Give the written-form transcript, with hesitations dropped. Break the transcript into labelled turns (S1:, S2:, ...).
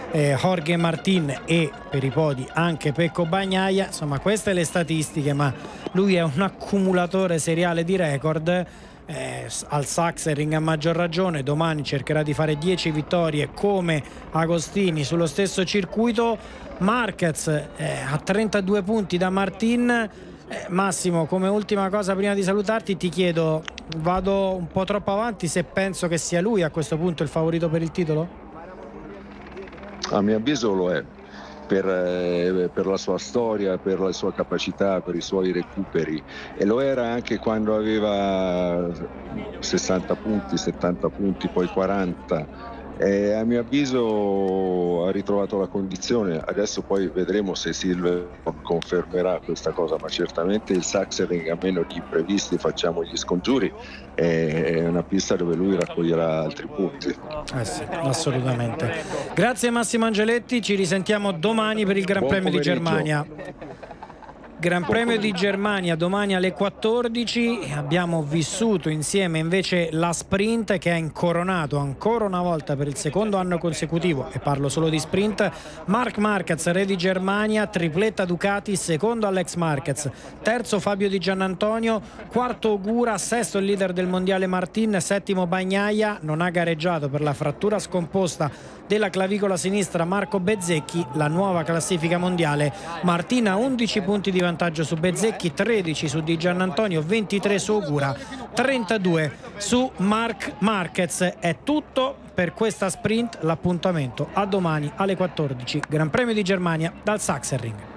S1: Jorge Martin e per i podi anche Pecco Bagnaia. Insomma, queste le statistiche, ma lui è un accumulatore seriale di record. Al Sachsenring a maggior ragione, domani cercherà di fare 10 vittorie come Agostini sullo stesso circuito. Marquez a 32 punti da Martin. Massimo, come ultima cosa prima di salutarti ti chiedo, vado un po' troppo avanti se penso che sia lui a questo punto il favorito per il titolo?
S2: A mio avviso lo è, per la sua storia, per la sua capacità, per i suoi recuperi, e lo era anche quando aveva 60 punti, 70 punti, poi 40. A mio avviso ha ritrovato la condizione. Adesso poi vedremo se Silverstone confermerà questa cosa, ma certamente il Sachsenring, a meno di imprevisti, facciamo gli scongiuri, è una pista dove lui raccoglierà altri punti.
S1: Sì, assolutamente. Grazie Massimo Angeletti, ci risentiamo domani per il Gran Premio di Germania. Gran Premio di Germania domani alle 14. Abbiamo vissuto insieme invece la sprint che ha incoronato ancora una volta per il secondo anno consecutivo, e parlo solo di sprint, Marc Marquez, re di Germania, tripletta Ducati, secondo Alex Marquez, terzo Fabio Di Giannantonio, quarto Ogura, sesto il leader del mondiale Martin, settimo Bagnaia, non ha gareggiato per la frattura scomposta della clavicola sinistra Marco Bezzecchi. La nuova classifica mondiale: Martin ha 11 punti di vantaggio su Bezzecchi, 13 su Di Giannantonio, 23 su Ogura, 32 su Marc Marquez. È tutto per questa sprint, l'appuntamento a domani alle 14, Gran Premio di Germania dal Sachsenring.